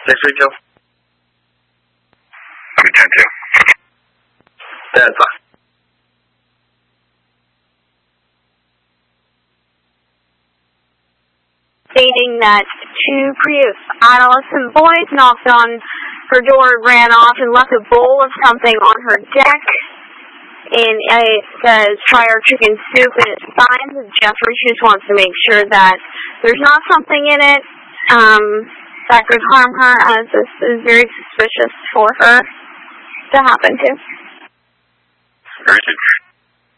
在睡觉。 没听见。 这样子啊。 Stating that two Prius adolescent boys knocked on her door, ran off, and left a bowl of something on her deck. And it says fire chicken soup, and it signs that Jeffrey just wants to make sure that there's not something in it that could harm her, as this is very suspicious for her to happen to. Very good.